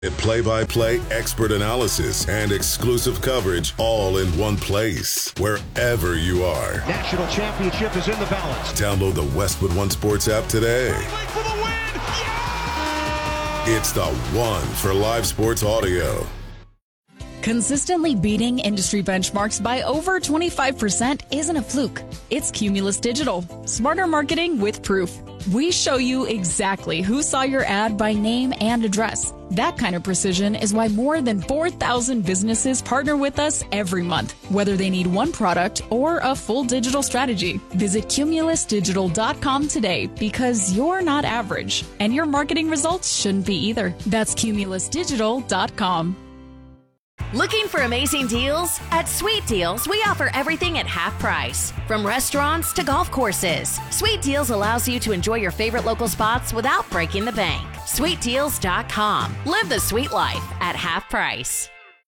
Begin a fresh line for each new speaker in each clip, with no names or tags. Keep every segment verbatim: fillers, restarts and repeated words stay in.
Play-by-play expert analysis and exclusive coverage all in one place, wherever you are.
National championship is in the balance.
Download the Westwood One Sports app today.
For the win! Yeah!
It's the one for live sports audio.
Consistently beating industry benchmarks by over twenty-five percent isn't a fluke. It's Cumulus Digital. Smarter marketing with proof. We show you exactly who saw your ad by name and address. That kind of precision is why more than four thousand businesses partner with us every month, whether they need one product or a full digital strategy. Visit cumulus digital dot com today because you're not average, and your marketing results shouldn't be either. That's cumulus digital dot com.
Looking for amazing deals? At Sweet Deals, we offer everything at half price. From restaurants to golf courses, Sweet Deals allows you to enjoy your favorite local spots without breaking the bank. sweet deals dot com. Live the sweet life at half price.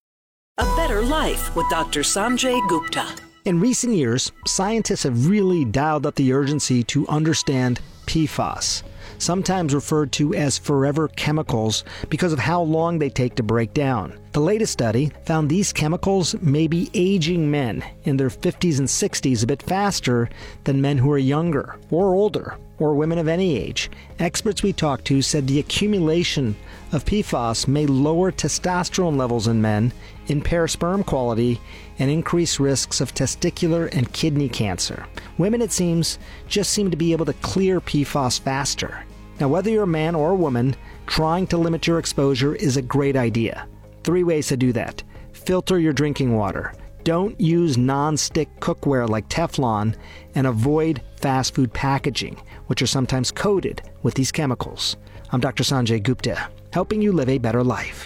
A Better Life with Doctor Sanjay Gupta.
In recent years, scientists have really dialed up the urgency to understand P FAS, sometimes referred to as forever chemicals because of how long they take to break down. The latest study found these chemicals may be aging men in their fifties and sixties a bit faster than men who are younger or older, or women of any age. Experts we talked to said the accumulation of P FAS may lower testosterone levels in men, impair sperm quality, and increase risks of testicular and kidney cancer. Women, it seems, just seem to be able to clear P FAS faster. Now, whether you're a man or a woman, trying to limit your exposure is a great idea. Three ways to do that. Filter your drinking water. Don't use non-stick cookware like Teflon, and avoid fast food packaging, which are sometimes coated with these chemicals. I'm Doctor Sanjay Gupta, helping you live a better life.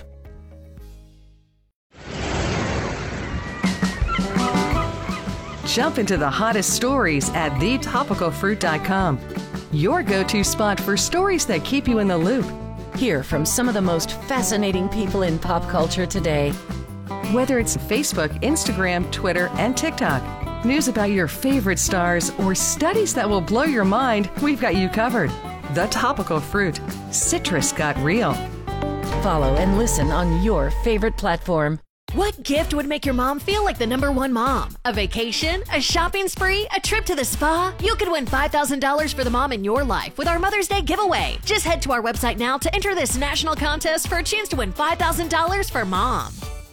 Jump into the hottest stories at the topical fruit dot com. Your go-to spot for stories that keep you in the loop.
Hear from some of the most fascinating people in pop culture today.
Whether it's Facebook, Instagram, Twitter, and TikTok, news about your favorite stars, or studies that will blow your mind, we've got you covered. The Topical Fruit. Citrus got real.
Follow and listen on your favorite platform. What gift would make your mom feel like the number one mom? A vacation? A shopping spree? A trip to the spa? You could win five thousand dollars for the mom in your life with our Mother's Day giveaway. Just head to our website now to enter this national contest for a chance to win five thousand dollars for mom.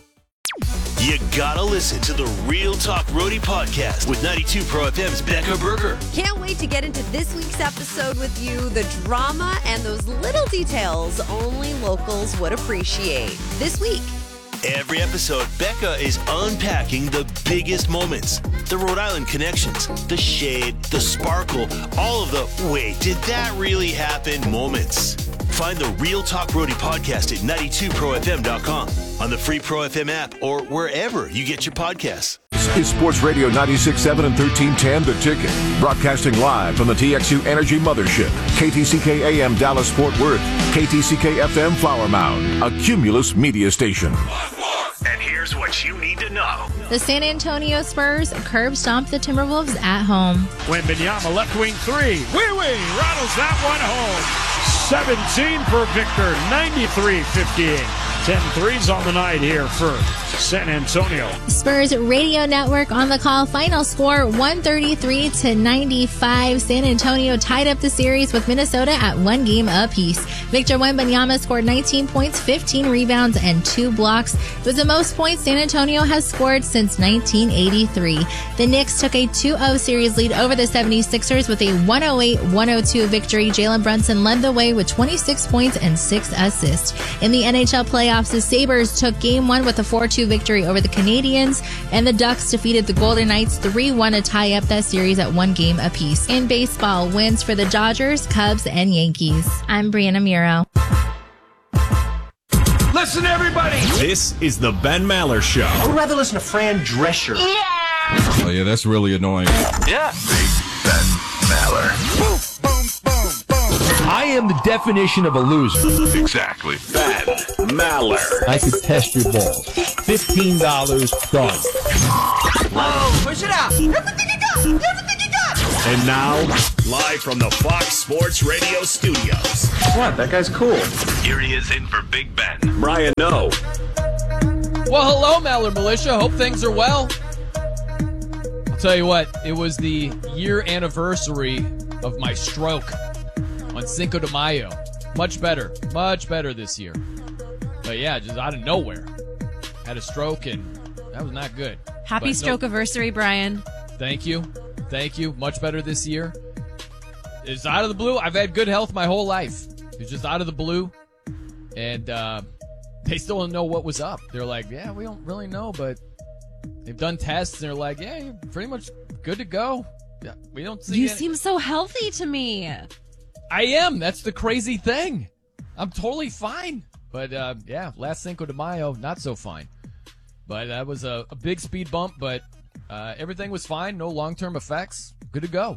You gotta listen to the Real Talk Roadie podcast with ninety-two Pro F M's Becca Berger.
Can't wait to get into this week's episode with you. The drama and those little details only locals would appreciate. This week.
Every episode, Becca is unpacking the biggest moments, the Rhode Island connections, the shade, the sparkle, all of the wait, did that really happen moments. Find the Real Talk Roadie podcast at ninety-two pro f m dot com, on the free Pro F M app, or wherever you get your podcasts.
It's Sports Radio ninety-six point seven and thirteen ten The Ticket. Broadcasting live from the T X U Energy Mothership. K T C K A M Dallas Fort Worth. K T C K F M Flower Mound. A Cumulus media station.
And here's what you need to know.
The San Antonio Spurs curb stomp the Timberwolves at home.
Wembanyama left wing three. Wee wee rattles that one home. seventeen for Victor. ninety-three fifty-eight. ten threes on the night here for San Antonio.
Spurs Radio Network on the call. Final score one thirty-three to ninety-five. San Antonio tied up the series with Minnesota at one game apiece. Victor Wembanyama scored nineteen points, fifteen rebounds, and two blocks. It was the most points San Antonio has scored since nineteen eighty-three. The Knicks took a two oh series lead over the seventy-sixers with a one oh eight one oh two victory. Jalen Brunson led the way with twenty-six points and six assists. In the N H L playoffs, the Sabres took game one with a four two victory over the Canadiens, and the Ducks defeated the Golden Knights three one to tie up that series at one game apiece. In baseball, wins for the Dodgers, Cubs, and Yankees. I'm Brianna Muro.
Listen, everybody!
This is the Ben Maller Show.
I would rather listen to Fran Drescher.
Yeah! Oh, yeah, that's really annoying.
Yeah.
Big Ben Maller.
Boom, boom, boom, boom.
I am the definition of a loser.
Exactly. Ben Maller.
I could test your balls. fifteen dollars done.
Whoa, push it out. Everything you got. Everything you got.
And now...
Live from the Fox Sports Radio studios.
What? That guy's cool.
Here he is in for Big Ben.
Brian Noe.
Well, hello, Maller Militia. Hope things are well. I'll tell you what, it was the year anniversary of my stroke on Cinco de Mayo. Much better. Much better this year. But yeah, just out of nowhere. Had a stroke, and that was not good.
Happy
but
stroke
no,
anniversary, Brian.
Thank you. Thank you. Much better this year. It's out of the blue. I've had good health my whole life. It's just out of the blue. And uh, they still don't know what was up. They're like, yeah, we don't really know, but they've done tests, and they're like, yeah, you're pretty much good to go. Yeah, we don't see
You
any-
seem so healthy to me.
I am. That's the crazy thing. I'm totally fine. But, uh, yeah, last Cinco de Mayo, not so fine. But that was a, a big speed bump, but uh, everything was fine. No long-term effects. Good to go.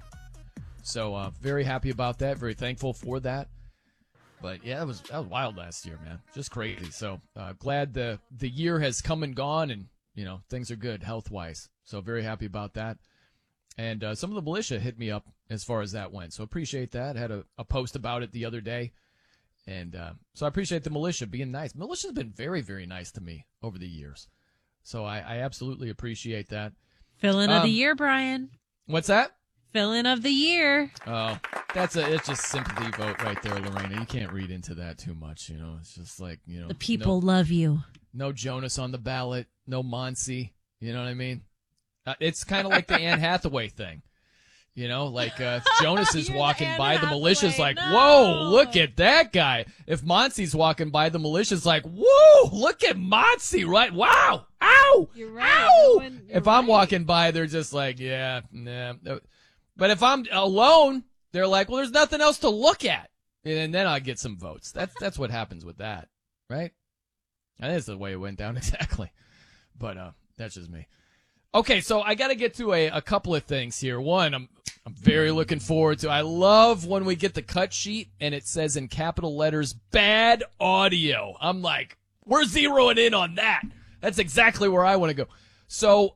So uh, very happy about that. Very thankful for that. But, yeah, that was, that was wild last year, man. Just crazy. So uh, glad the, the year has come and gone, and, you know, things are good health-wise. So very happy about that. And uh, some of the militia hit me up as far as that went. So appreciate that. I had a, a post about it the other day. And uh, so I appreciate the militia being nice. Militia's been very, very nice to me over the years. So I, I absolutely appreciate that.
Fill-in
Um,
of the year, Brian.
What's that?
Fill-in of the year.
Oh, that's a it's just sympathy vote right there, Lorena. You can't read into that too much, you know. It's just like, you know.
The people
no,
love you.
No Jonas on the ballot. No Monsi. You know what I mean? Uh, it's kind of like the Anne Hathaway thing. You know, like uh, if Jonas is walking
the
by,
Anne
the militia's
Hathaway,
like,
no.
whoa, look at that guy. If Monsi's walking by, the militia's like, whoa, look at Monsi, right? Wow, ow,
You're right.
ow.
No one-
if I'm walking by, they're just like, yeah, nah. But if I'm alone, they're like, well, there's nothing else to look at. And then I get some votes. That's that's what happens with that, right? I think that's the way it went down exactly. But uh, that's just me. Okay, so I got to get to a, a couple of things here. One, I'm I'm very looking forward to. I love when we get the cut sheet and it says in capital letters, bad audio. I'm like, we're zeroing in on that. That's exactly where I want to go. So,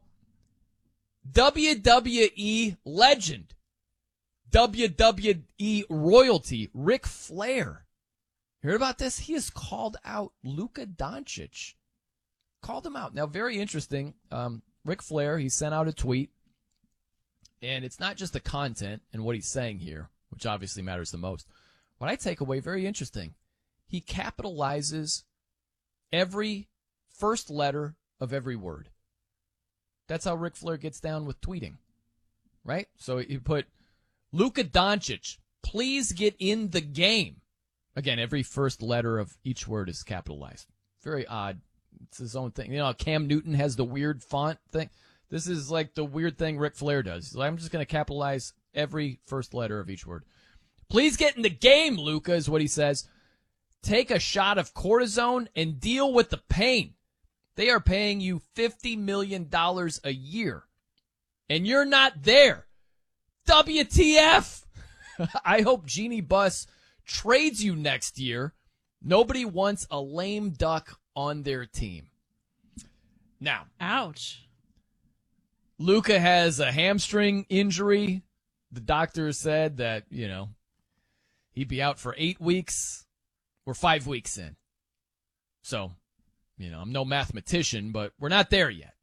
W W E legend, W W E royalty, Ric Flair. You heard about this? He has called out Luka Doncic. Called him out. Now, very interesting. Um, Ric Flair, he sent out a tweet, and it's not just the content and what he's saying here, which obviously matters the most. What I take away, very interesting, he capitalizes every first letter of every word. That's how Ric Flair gets down with tweeting, right? So he put, Luka Doncic, please get in the game. Again, every first letter of each word is capitalized. Very odd. It's his own thing. You know, Cam Newton has the weird font thing. This is like the weird thing Ric Flair does. He's like, I'm just going to capitalize every first letter of each word. Please get in the game, Luka, is what he says. Take a shot of cortisone and deal with the pain. They are paying you fifty million dollars a year, and you're not there. W T F? I hope Jeannie Buss trades you next year. Nobody wants a lame duck on their team. Now,
ouch.
Luka has a hamstring injury. The doctor said that, you know, he'd be out for eight weeks. We're five weeks in. So, you know, I'm no mathematician, but we're not there yet.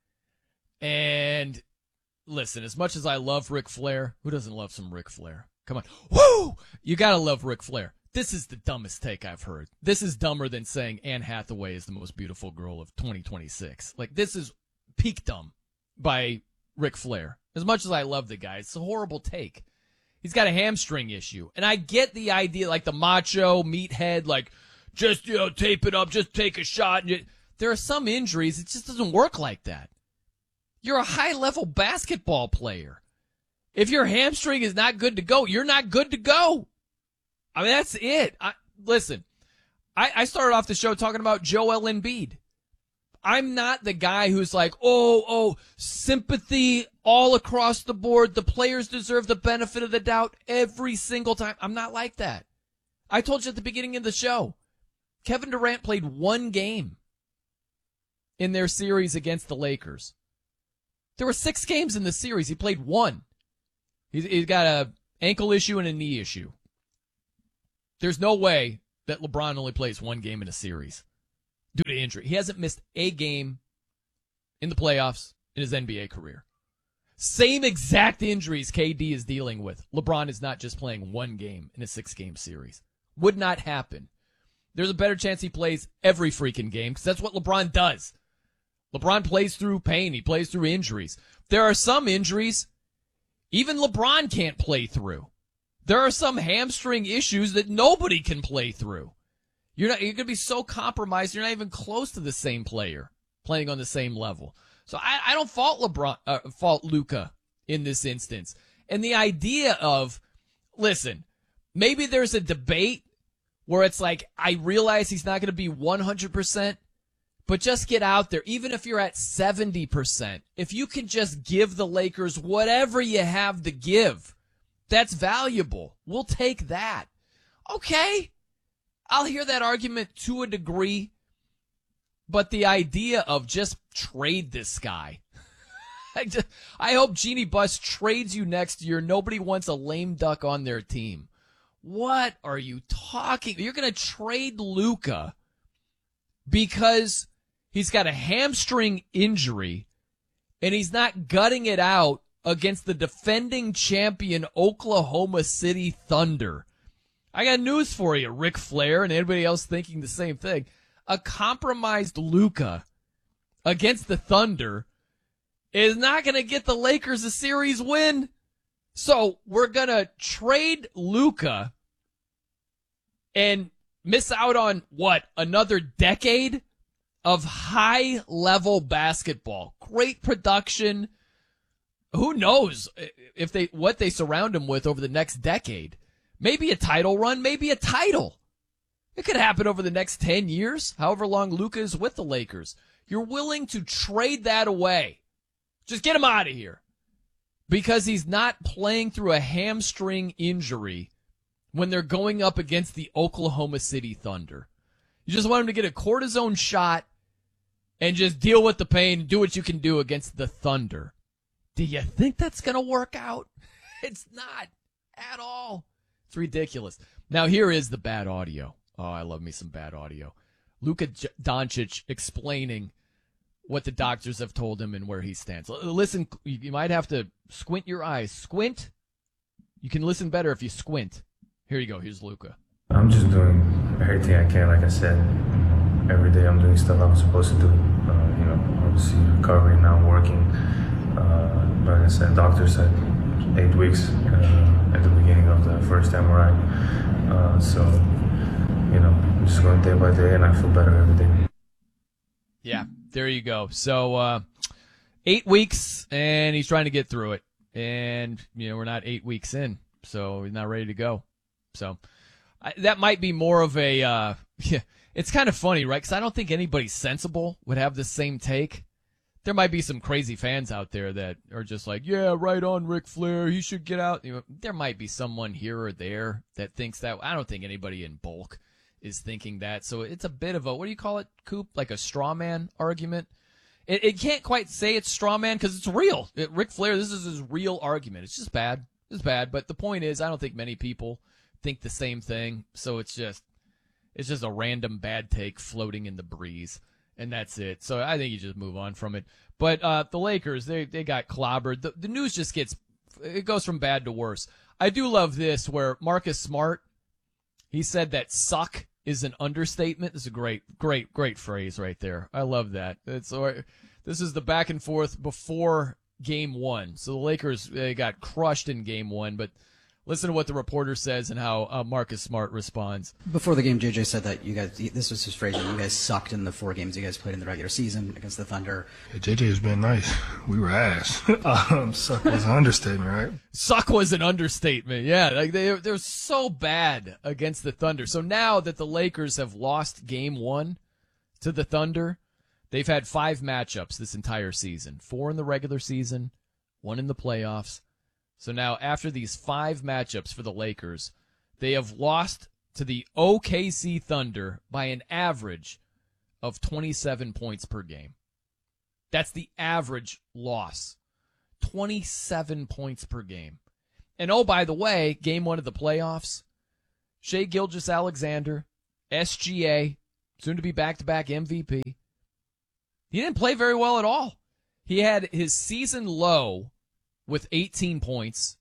And listen, as much as I love Ric Flair, who doesn't love some Ric Flair? Come on. Woo! You got to love Ric Flair. This is the dumbest take I've heard. This is dumber than saying Anne Hathaway is the most beautiful girl of twenty twenty-six. Like, this is peak dumb by Ric Flair. As much as I love the guy, it's a horrible take. He's got a hamstring issue. And I get the idea, like the macho meathead, like, just, you know, tape it up, just take a shot. There are some injuries, it just doesn't work like that. You're a high-level basketball player. If your hamstring is not good to go, you're not good to go. I mean, that's it. I, listen, I, I started off the show talking about Joel Embiid. I'm not the guy who's like, oh, oh, sympathy all across the board. The players deserve the benefit of the doubt every single time. I'm not like that. I told you at the beginning of the show, Kevin Durant played one game in their series against the Lakers. There were six games in the series. He played one. He's, he's got a ankle issue and a knee issue. There's no way that LeBron only plays one game in a series due to injury. He hasn't missed a game in the playoffs in his N B A career. Same exact injuries K D is dealing with. LeBron is not just playing one game in a six-game series. Would not happen. There's a better chance he plays every freaking game because that's what LeBron does. LeBron plays through pain. He plays through injuries. There are some injuries even LeBron can't play through. There are some hamstring issues that nobody can play through. You're not, you're going to be so compromised, you're not even close to the same player playing on the same level. So I, I don't fault LeBron, uh, fault Luka in this instance. And the idea of, listen, maybe there's a debate where it's like, I realize he's not going to be one hundred percent, but just get out there. Even if you're at seventy percent, if you can just give the Lakers whatever you have to give, that's valuable. We'll take that. Okay. I'll hear that argument to a degree, but the idea of just trade this guy. I, just, I hope Jeannie Buss trades you next year. Nobody wants a lame duck on their team. What are you talking? You're going to trade Luka because he's got a hamstring injury and he's not gutting it out against the defending champion Oklahoma City Thunder. I got news for you, Ric Flair and anybody else thinking the same thing. A compromised Luka against the Thunder is not going to get the Lakers a series win. So we're going to trade Luka and miss out on, what, another decade of high-level basketball. Great production. Who knows if they what they surround him with over the next decade. Maybe a title run, maybe a title. It could happen over the next ten years, however long Luka is with the Lakers. You're willing to trade that away. Just get him out of here. Because he's not playing through a hamstring injury when they're going up against the Oklahoma City Thunder. You just want him to get a cortisone shot and just deal with the pain and do what you can do against the Thunder. Do you think that's going to work out? It's not at all. It's ridiculous. Now, here is the bad audio. Oh, I love me some bad audio. Luka Doncic explaining what the doctors have told him and where he stands. Listen, you might have to squint your eyes. Squint. You can listen better if you squint. Here you go. Here's Luka.
I'm just doing everything I can. Like I said, every day I'm doing stuff I'm supposed to do. Uh, you know, obviously recovering now, working. Uh, like I said, doctor said eight weeks uh, at the beginning of the first M R I. Uh, so, you know, I'm just going day by day, and I feel better every day.
Yeah, there you go. So, uh, eight weeks, and he's trying to get through it. And, you know, we're not eight weeks in, so he's not ready to go. So, I, that might be more of a, uh, yeah, it's kind of funny, right? Because I don't think anybody sensible would have the same take. There might be some crazy fans out there that are just like, yeah, right on, Ric Flair, he should get out. You know, there might be someone here or there that thinks that. I don't think anybody in bulk is thinking that. So it's a bit of a, what do you call it, Coop? Like a straw man argument. It, it can't quite say it's straw man because it's real. It, Ric Flair, this is his real argument. It's just bad. It's bad. But the point is, I don't think many people think the same thing. So it's just, it's just a random bad take floating in the breeze. And that's it. So I think you just move on from it. But uh, the Lakers, they they got clobbered. The, the news just gets, it goes from bad to worse. I do love this where Marcus Smart, he said that suck is an understatement. This is a great, great, great phrase right there. I love that. It's This is the back and forth before game one. So the Lakers, they got crushed in game one, but listen to what the reporter says and how uh, Marcus Smart responds.
Before the game, J J said that you guys, this was his phrasing, you guys sucked in the four games you guys played in the regular season against the Thunder.
Yeah, J J has been nice. We were ass. um, suck was an understatement, right?
Suck was an understatement, yeah. Like they, they're so bad against the Thunder. So now that the Lakers have lost game one to the Thunder, they've had five matchups this entire season. Four in the regular season, one in the playoffs. So now, after these five matchups for the Lakers, they have lost to the O K C Thunder by an average of twenty-seven points per game. That's the average loss. twenty-seven points per game. And oh, by the way, game one of the playoffs, Shai Gilgeous-Alexander, S G A, soon to be back-to-back M V P. He didn't play very well at all. He had his season low with eighteen points,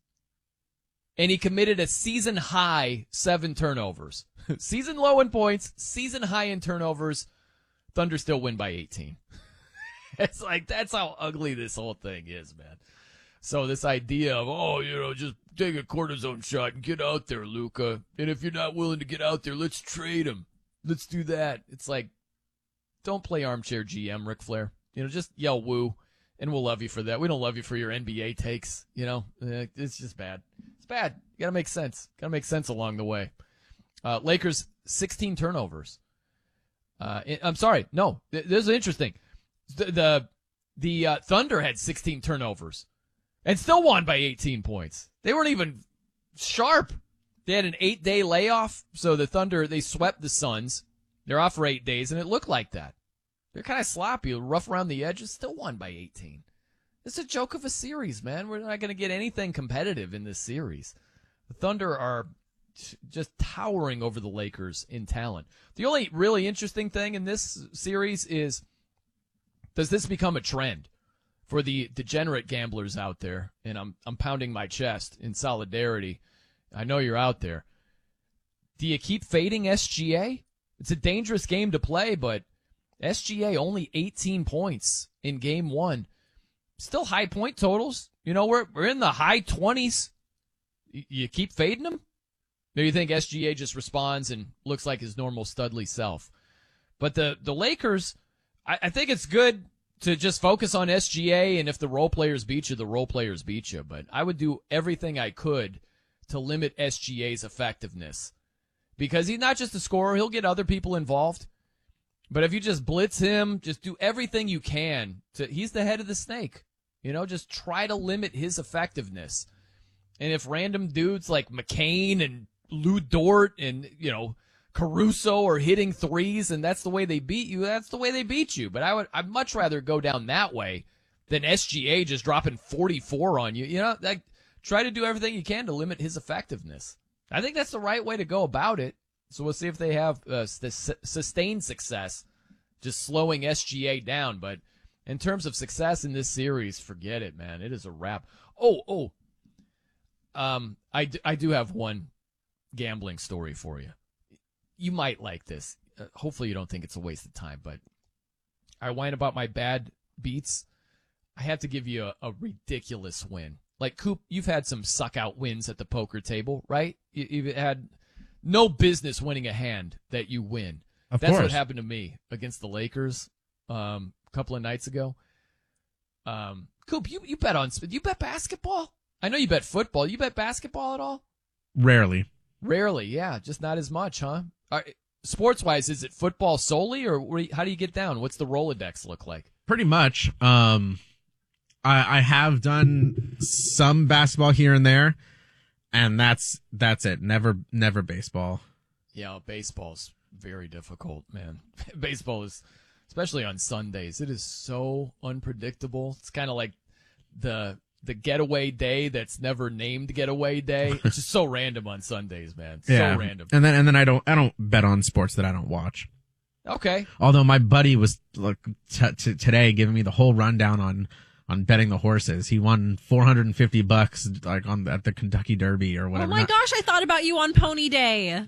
and he committed a season high seven turnovers. Season low in points, season high in turnovers. Thunder still win by eighteen. It's like, that's how ugly this whole thing is, man. So this idea of, oh, you know, just take a cortisone shot and get out there, Luka. And if you're not willing to get out there, let's trade him. Let's do that. It's like, don't play armchair G M, Ric Flair. You know, just yell woo, and we'll love you for that. We don't love you for your N B A takes. You know, it's just bad. It's bad. You got to make sense. Got to make sense along the way. Uh, Lakers, sixteen turnovers. Uh, I'm sorry. No, this is interesting. The the, the uh, Thunder had sixteen turnovers and still won by eighteen points. They weren't even sharp. They had an eight-day layoff, so the Thunder, they swept the Suns. They're off for eight days, and it looked like that. They're kind of sloppy, rough around the edges, still won by eighteen. It's a joke of a series, man. We're not going to get anything competitive in this series. The Thunder are just towering over the Lakers in talent. The only really interesting thing in this series is, does this become a trend for the degenerate gamblers out there? And I'm I'm pounding my chest in solidarity. I know you're out there. Do you keep fading S G A? It's a dangerous game to play, but S G A only eighteen points in game one. Still high point totals. You know, we're we're in the high twenties. You keep fading him? Maybe you think S G A just responds and looks like his normal Studley self. But the, the Lakers, I, I think it's good to just focus on S G A, and if the role players beat you, the role players beat you. But I would do everything I could to limit S G A's effectiveness. Because he's not just a scorer, he'll get other people involved. But if you just blitz him, just do everything you can to, he's the head of the snake. You know, just try to limit his effectiveness. And if random dudes like McCain and Lou Dort and, you know, Caruso are hitting threes and that's the way they beat you, that's the way they beat you. But I would, I'd much rather go down that way than S G A just dropping forty-four on you. You know, like, try to do everything you can to limit his effectiveness. I think that's the right way to go about it. So we'll see if they have uh, st- sustained success just slowing S G A down. But in terms of success in this series, forget it, man. It is a wrap. Oh, oh. Um, I, d- I do have one gambling story for you. You might like this. Uh, hopefully you don't think it's a waste of time, but I whine about my bad beats. I have to give you a, a ridiculous win. Like, Coop, you've had some suck-out wins at the poker table, right? You, you've had no business winning a hand that you win.
Of
That's
course.
what happened to me against the Lakers um, a couple of nights ago. Um, Coop, you, you bet on you bet basketball? I know you bet football. You bet basketball at all?
Rarely.
Rarely, yeah. Just not as much, huh? Are, sports-wise, is it football solely, or where, how do you get down? What's the Rolodex look like?
Pretty much. Um, I, I have done some basketball here and there, and that's that's it. Never, never baseball.
Yeah, baseball's very difficult, man. Baseball is, especially on Sundays, it is so unpredictable. It's kind of like the the getaway day that's never named getaway day. It's just so random on Sundays, man. So
yeah.
random.
And then and then I don't I don't bet on sports that I don't watch.
Okay.
Although my buddy was like t- t- today giving me the whole rundown on on betting the horses. He won four hundred fifty bucks like on at the Kentucky Derby or whatever.
Oh my
Not-
gosh, I thought about you on Pony Day.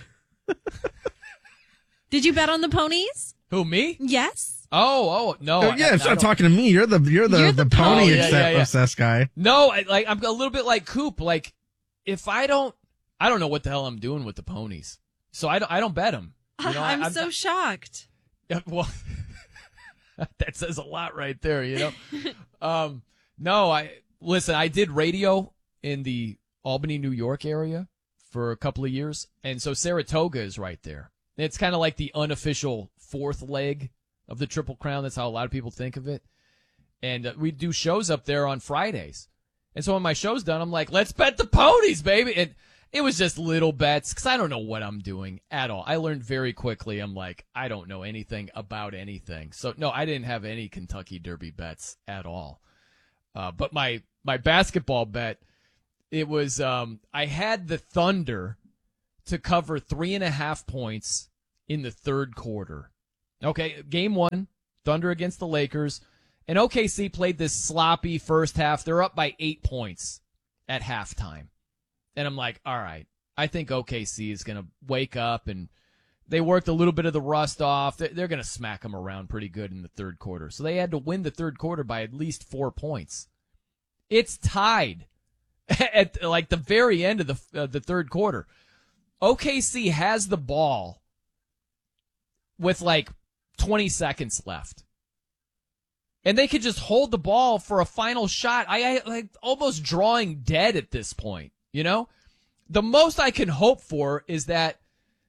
Did you bet on the ponies?
Who, me?
Yes.
Oh, oh, no.
Oh, yeah,
I, I
start
don't-
talking to me. You're the you're the
You're
the,
the
pony
pony.
obsessed,
Yeah, yeah, yeah.
obsessed guy.
No, I, like I'm a little bit like Coop. Like, if I don't, I don't know what the hell I'm doing with the ponies. So I don't, I don't bet them. You know,
I'm
I,
so shocked.
Yeah, well, that says a lot right there, you know. um, no, I listen. I did radio in the Albany, New York area for a couple of years, and so Saratoga is right there. It's kind of like the unofficial fourth leg of the Triple Crown. That's how a lot of people think of it. And uh, we do shows up there on Fridays. And so when my show's done, I'm like, let's bet the ponies, baby. And it was just little bets because I don't know what I'm doing at all. I learned very quickly. I'm like, I don't know anything about anything. So, no, I didn't have any Kentucky Derby bets at all. Uh, but my, my basketball bet, It was, um, I had the Thunder to cover three and a half points in the third quarter. Okay, game one, Thunder against the Lakers. And O K C played this sloppy first half. They're up by eight points at halftime. And I'm like, all right, I think O K C is going to wake up, and they worked a little bit of the rust off. They're going to smack them around pretty good in the third quarter. So they had to win the third quarter by at least four points. It's tied at like the very end of the uh, the third quarter. O K C has the ball with like twenty seconds left. And they could just hold the ball for a final shot. I, I like almost drawing dead at this point, you know? The most I can hope for is that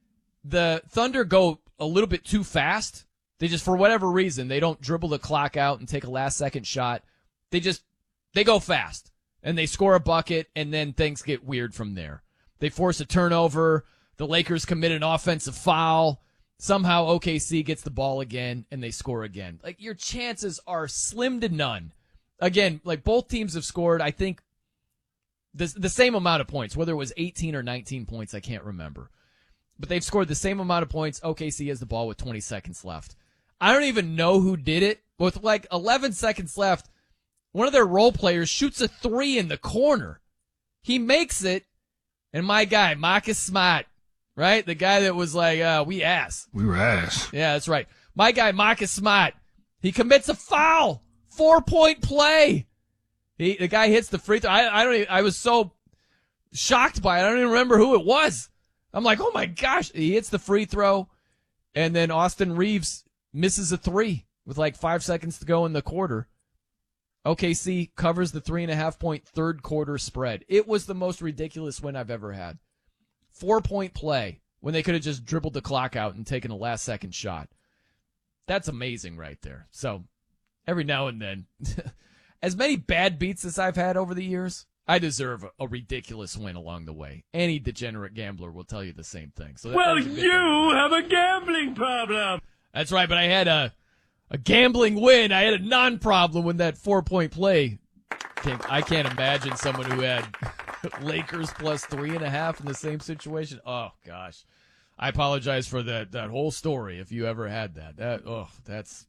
the Thunder go a little bit too fast. They just, for whatever reason, they don't dribble the clock out and take a last second shot. They just, they go fast and they score a bucket, and then things get weird from there. They force a turnover. The Lakers commit an offensive foul. Somehow O K C gets the ball again, and they score again. Like, your chances are slim to none. Again, like, both teams have scored, I think, the, the same amount of points. Whether it was eighteen or nineteen points, I can't remember. But they've scored the same amount of points. O K C has the ball with twenty seconds left. I don't even know who did it. With, like, eleven seconds left, one of their role players shoots a three in the corner. He makes it, and my guy, Marcus Smart, right? The guy that was like, uh, we ass.
We were ass.
Yeah, that's right. My guy, Marcus Smart, he commits a foul. Four-point play. He, the guy hits the free throw. I, I don't even, I was so shocked by it. I don't even remember who it was. I'm like, oh my gosh. He hits the free throw, and then Austin Reeves misses a three with like five seconds to go in the quarter. O K C covers the three and a half point third quarter spread. It was the most ridiculous win I've ever had. Four-point play when they could have just dribbled the clock out and taken a last-second shot. That's amazing right there. So every now and then, as many bad beats as I've had over the years, I deserve a, a ridiculous win along the way. Any degenerate gambler will tell you the same thing. So that,
well,
that
you have a gambling problem.
That's right, but I had a a gambling win. I had a non-problem with that four-point play. Can't, I can't imagine someone who had Lakers plus three and a half in the same situation. Oh gosh, I apologize for that that whole story. If you ever had that, that oh, that's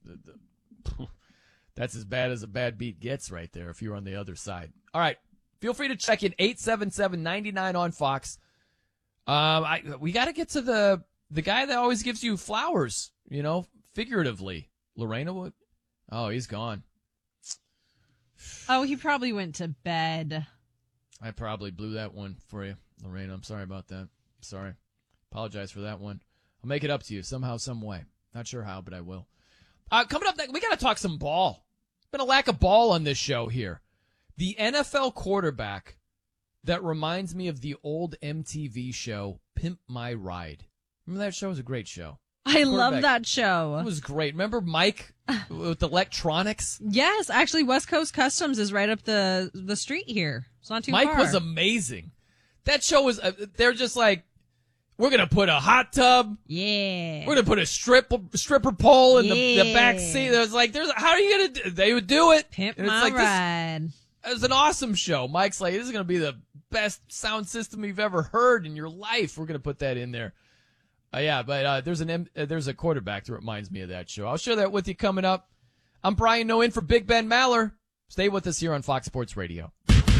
that's as bad as a bad beat gets right there. If you're on the other side. All right, feel free to check in eight seven seven, nine nine on Fox. Um, I we got to get to the the guy that always gives you flowers, you know, figuratively. Lorena would. Oh, he's gone.
Oh, he probably went to bed.
I probably blew that one for you, Lorena. I'm sorry about that. Sorry. Apologize for that one. I'll make it up to you somehow, some way. Not sure how, but I will. Uh, coming up next, we got to talk some ball. Been a lack of ball on this show here. The N F L quarterback that reminds me of the old M T V show, Pimp My Ride. Remember that show? It was a great show.
I love that show.
It was great. Remember Mike with electronics?
Yes, actually, West Coast Customs is right up the the street here. It's not too
Mike
far.
was amazing. That show was, uh, they're just like, we're going to put a hot tub.
Yeah.
We're going to put a strip, stripper pole in
yeah.
the, the back seat. It was like, there's, how are you going to do They would do it.
Pimp
and it's
my
like,
ride.
This, it was an awesome show. Mike's like, this is going to be the best sound system you've ever heard in your life. We're going to put that in there. Uh, yeah, but uh, there's an uh, there's a quarterback that reminds me of that show. I'll share that with you coming up. I'm Brian Noe in for Big Ben Maller. Stay with us here on Fox Sports Radio.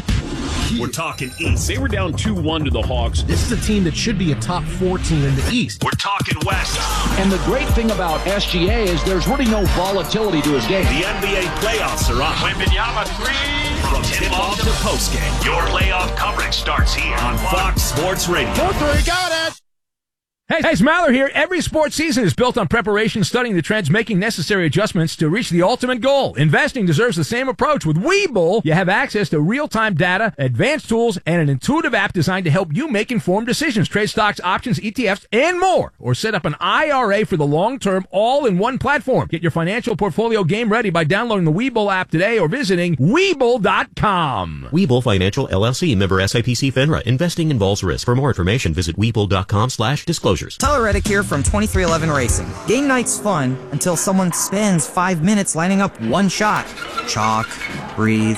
We're talking East.
They were down two one to the Hawks. This is a team that should be a top four team in the East.
We're talking West.
And the great thing about S G A is there's really no volatility to his game.
The N B A playoffs are on. Wembanyama three. From tip-off to postgame, your playoff coverage starts here on Fox Sports Radio.
four three, got it! Hey, hey, it's Maller here. Every sports season is built on preparation, studying the trends, making necessary adjustments to reach the ultimate goal. Investing deserves the same approach. With Webull, you have access to real-time data, advanced tools, and an intuitive app designed to help you make informed decisions. Trade stocks, options, E T Fs, and more. Or set up an I R A for the long term, all in one platform. Get your financial portfolio game ready by downloading the Webull app today or visiting Webull dot com.
Webull Financial, L L C, member S I P C FINRA. Investing involves risk. For more information, visit Webull dot com slash disclosures.
Tyler Reddick here from twenty-three eleven Racing. Game night's fun until someone spends five minutes lining up one shot. Chalk, breathe,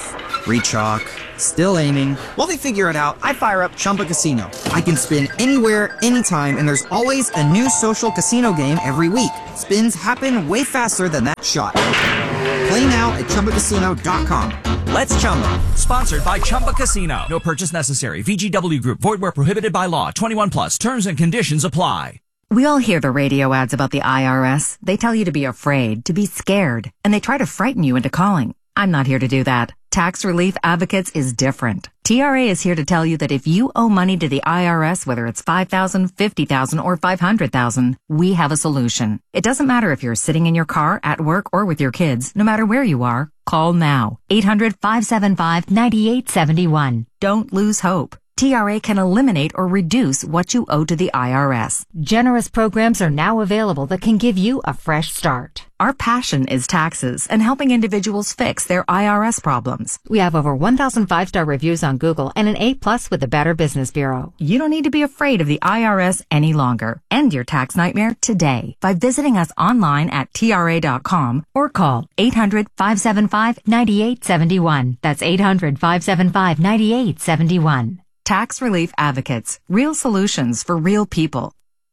Rechalk. Still aiming. While they figure it out, I fire up Chumba Casino. I can spin anywhere, anytime, and there's always a new social casino game every week. Spins happen way faster than that shot. Play now at Chumba Casino dot com.
Let's Chumba. Sponsored by Chumba Casino. No purchase necessary. V G W Group. Void where prohibited by law. twenty-one plus. Terms and conditions apply.
We all hear the radio ads about the I R S. They tell you to be afraid, to be scared, and they try to frighten you into calling. I'm not here to do that. Tax Relief Advocates is different. T R A is here to tell you that if you owe money to the I R S, whether it's five thousand dollars, fifty thousand dollars, or five hundred thousand dollars, we have a solution. It doesn't matter if you're sitting in your car, at work, or with your kids. No matter where you are, call now. eight hundred, five seven five, nine eight seven one. Don't lose hope. T R A can eliminate or reduce what you owe to the I R S. Generous programs are now available that can give you a fresh start. Our passion is taxes and helping individuals fix their I R S problems. We have over one thousand five-star reviews on Google and an A plus with the Better Business Bureau. You don't need to be afraid of the I R S any longer. End your tax nightmare today by visiting us online at T R A dot com or call eight hundred, five seven five, nine eight seven one. That's eight hundred, five seven five, nine eight seven one. Tax Relief Advocates. Real solutions for real people.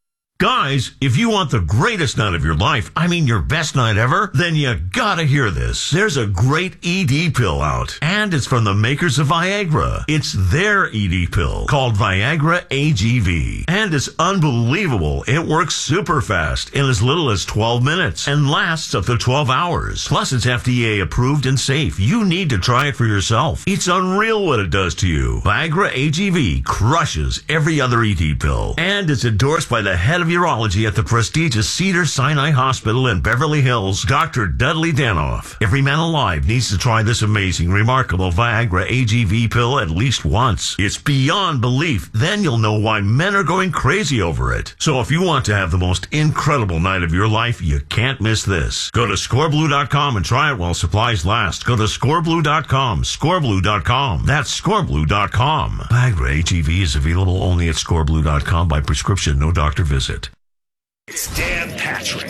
Guys, if you want the greatest night of your life, I mean your best night ever, then you gotta hear this. There's a great E D pill out, and it's from the makers of Viagra. It's their E D pill called Viagra A G V, and it's unbelievable. It works super fast in as little as twelve minutes and lasts up to twelve hours. Plus, it's F D A approved and safe. You need to try it for yourself. It's unreal what it does to you. Viagra A G V crushes every other E D pill, and it's endorsed by the head of urology at the prestigious Cedars-Sinai Hospital in Beverly Hills, Doctor Dudley Danoff. Every man alive needs to try this amazing, remarkable Viagra A G V pill at least once. It's beyond belief. Then you'll know why men are going crazy over it. So if you want to have the most incredible night of your life, you can't miss this. Go to score blue dot com and try it while supplies last. Go to score blue dot com, score blue dot com. That's score blue dot com. Viagra A G V is available only at score blue dot com by prescription, no doctor visit.
It's Dan Patrick.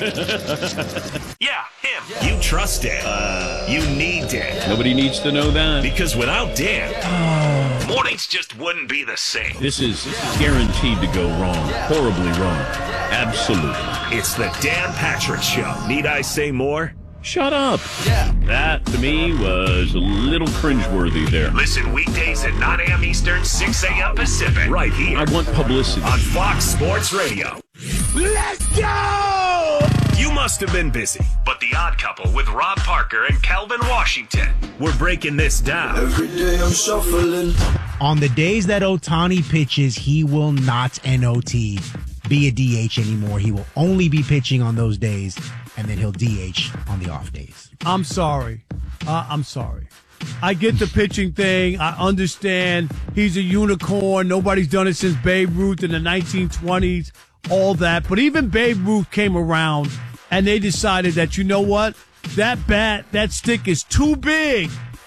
Yeah, him. Yeah. You trust Dan. Uh, you need Dan.
Nobody needs to know that.
Because without Dan, oh. mornings just wouldn't be the same.
This is guaranteed to go wrong. Horribly wrong. Absolutely.
It's the Dan Patrick Show. Need I say more?
Shut up. Yeah. That, to me, was a little cringeworthy there.
Listen weekdays at nine a.m. Eastern, six a.m. Pacific. Right here.
I want publicity.
On Fox Sports Radio. Let's go! You must have been busy, but The Odd Couple with Rob Parker and Calvin Washington. We're breaking this down. Every day I'm shuffling.
On the days that Ohtani pitches, he will not N O T be a D H anymore. He will only be pitching on those days, and then he'll D H on the off days.
I'm sorry. Uh, I'm sorry. I get the pitching thing. I understand he's a unicorn. Nobody's done it since Babe Ruth in the nineteen twenties, all that. But even Babe Ruth came around, and they decided that, you know what? That bat, that stick is too big.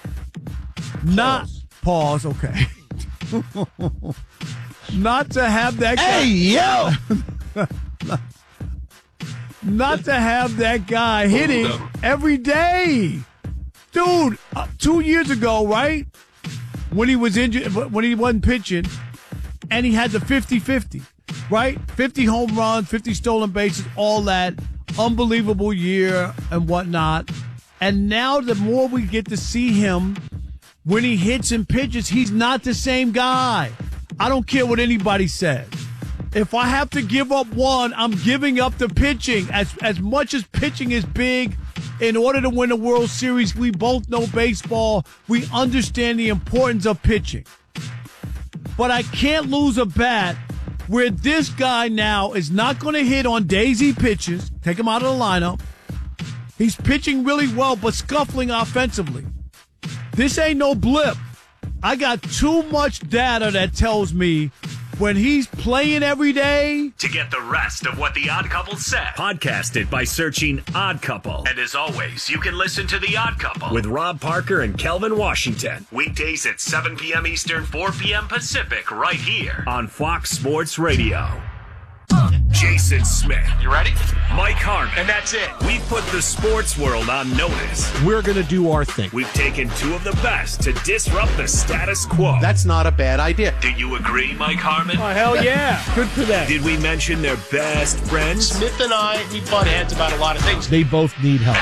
Not, pause, okay. Not to have that guy.
Hey, yo!
not, not to have that guy hitting every day. Dude, uh, two years ago, right? When he was injured, when he wasn't pitching, and he had the fifty-fifty, right? fifty home runs, fifty stolen bases, all that. Unbelievable year and whatnot. And now the more we get to see him when he hits and pitches, he's not the same guy. I don't care what anybody says. If I have to give up one, I'm giving up the pitching. As as much as pitching is big, in order to win a World Series, we both know baseball. We understand the importance of pitching. But I can't lose a bat where this guy now is not going to hit on days he pitches. Take him out of the lineup. He's pitching really well, but scuffling offensively. This ain't no blip. I got too much data that tells me when he's playing every day.
To get the rest of what The Odd Couple said, podcast it by searching Odd Couple. And as always, you can listen to The Odd Couple with Rob Parker and Kelvin Washington. Weekdays at seven p.m. Eastern, four p.m. Pacific, right here on Fox Sports Radio. Jason Smith.
You ready?
Mike Harmon.
And that's it.
We've put the sports world on notice.
We're going to do our thing.
We've taken two of the best to disrupt the status quo.
That's not a bad idea.
Do you agree, Mike Harmon?
Oh, hell yeah. Good for them.
Did we mention their best friends?
Smith and I, we butt heads about a lot of things.
They both need help.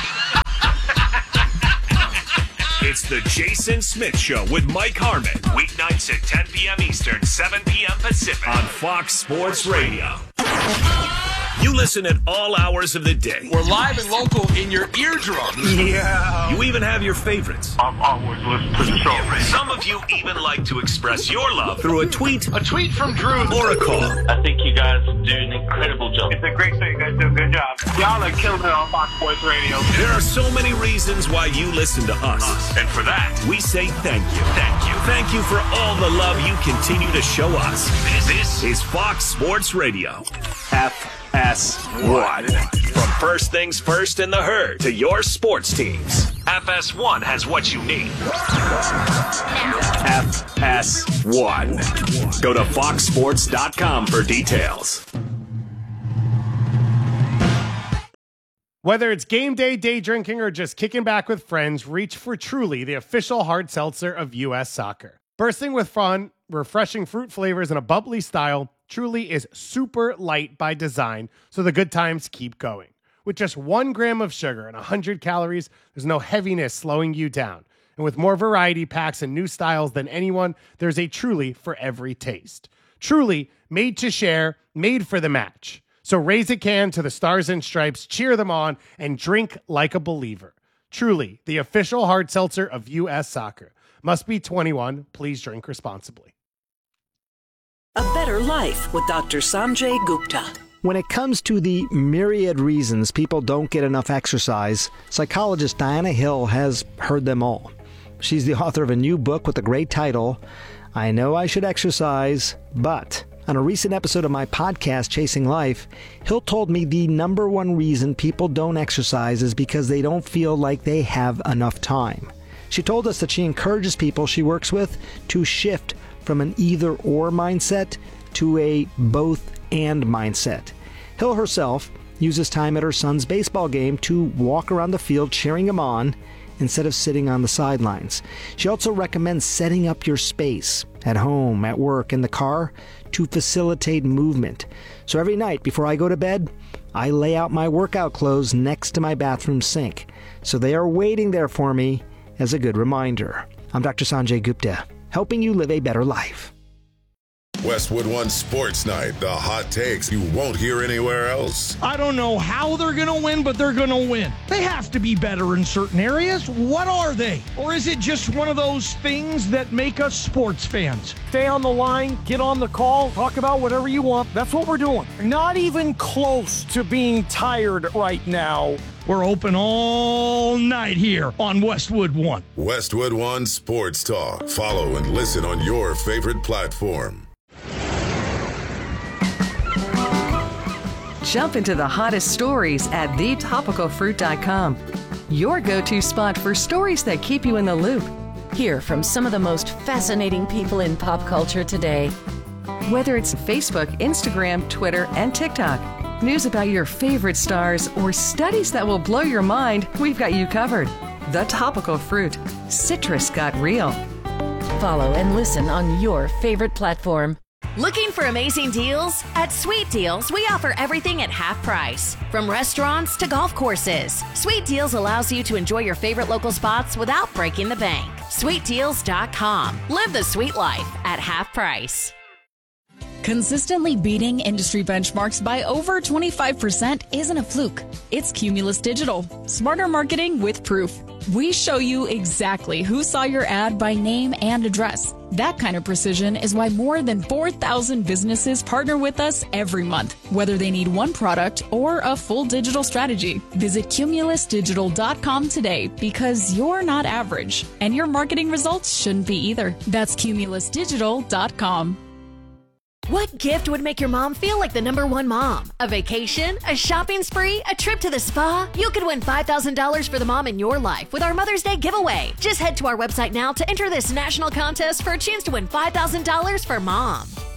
It's the Jason Smith Show with Mike Harmon. Weeknights at ten p.m. Eastern, seven p.m. Pacific on Fox Sports Radio. You listen at all hours of the day.
We're live and local in your eardrums.
Yeah. You even have your favorites.
I'm always listening to the show.
Some of you even like to express your love through a tweet,
A tweet from Drew.
or a call.
I think you guys do an incredible job.
It's a great thing. You guys do a good job. Y'all are killing it on Fox Sports Radio.
There are so many reasons why you listen to us. And for that, we say thank you. Thank you. Thank you for all the love you continue to show us. This, this is Fox Sports Radio. F S one. From first things first in the herd to your sports teams, F S one has what you need. F S one. Go to fox sports dot com for details.
Whether it's game day, day drinking, or just kicking back with friends, reach for Truly, the official hard seltzer of U S Soccer. Bursting with fun, refreshing fruit flavors, and a bubbly style, Truly is super light by design, so the good times keep going. With just one gram of sugar and one hundred calories, there's no heaviness slowing you down. And with more variety packs and new styles than anyone, there's a Truly for every taste. Truly, made to share, made for the match. So raise a can to the Stars and Stripes, cheer them on, and drink like a believer. Truly, the official hard seltzer of U S Soccer. Must be twenty-one. Please drink responsibly.
A better life with Doctor Sanjay Gupta.
When it comes to the myriad reasons people don't get enough exercise, psychologist Diana Hill has heard them all. She's the author of a new book with the great title, I Know I Should Exercise, But... On a recent episode of my podcast, Chasing Life, Hill told me the number one reason people don't exercise is because they don't feel like they have enough time. She told us that she encourages people she works with to shift from an either-or mindset to a both-and mindset. Hill herself uses time at her son's baseball game to walk around the field cheering him on instead of sitting on the sidelines. She also recommends setting up your space at home, at work, in the car to facilitate movement. So every night before I go to bed, I lay out my workout clothes next to my bathroom sink. So they are waiting there for me as a good reminder. I'm Doctor Sanjay Gupta, helping you live a better life.
Westwood One Sports Night, the hot takes you won't hear anywhere else.
I don't know how they're going to win, but they're going to win. They have to be better in certain areas. What are they? Or is it just one of those things that make us sports fans?
Stay on the line, get on the call, talk about whatever you want. That's what we're doing. Not even close to being tired right now.
We're open all night here on Westwood One.
Westwood One Sports Talk. Follow and listen on your favorite platform.
Jump into the hottest stories at the topical fruit dot com. Your go-to spot for stories that keep you in the loop. Hear from some of the most fascinating people in pop culture today. Whether it's Facebook, Instagram, Twitter, and TikTok, news about your favorite stars, or studies that will blow your mind, we've got you covered. The Topical Fruit. Citrus got real.
Follow and listen on your favorite platform.
Looking for amazing deals? At Sweet Deals, we offer everything at half price. From restaurants to golf courses, Sweet Deals allows you to enjoy your favorite local spots without breaking the bank. sweet deals dot com. Live the sweet life at half price.
Consistently beating industry benchmarks by over twenty-five percent isn't a fluke. It's Cumulus Digital. Smarter marketing with proof. We show you exactly who saw your ad by name and address. That kind of precision is why more than four thousand businesses partner with us every month, whether they need one product or a full digital strategy. Visit cumulus digital dot com today because you're not average, and your marketing results shouldn't be either. That's cumulus digital dot com.
What gift would make your mom feel like the number one mom? A vacation? A shopping spree? A trip to the spa? You could win five thousand dollars for the mom in your life with our Mother's Day giveaway. Just head to our website now to enter this national contest for a chance to win five thousand dollars for mom.